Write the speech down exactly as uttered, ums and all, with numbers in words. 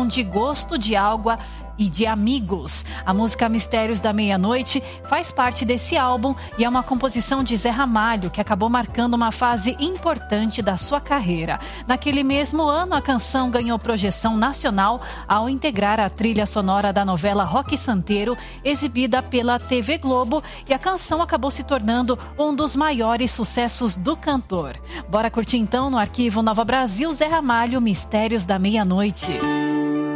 som de Gosto de Água e de Amigos. A música Mistérios da Meia-Noite faz parte desse álbum e é uma composição de Zé Ramalho, que acabou marcando uma fase importante da sua carreira. Naquele mesmo ano, a canção ganhou projeção nacional ao integrar a trilha sonora da novela Roque Santeiro, exibida pela T V Globo, e a canção acabou se tornando um dos maiores sucessos do cantor. Bora curtir então no Arquivo Nova Brasil, Zé Ramalho, Mistérios da Meia-Noite.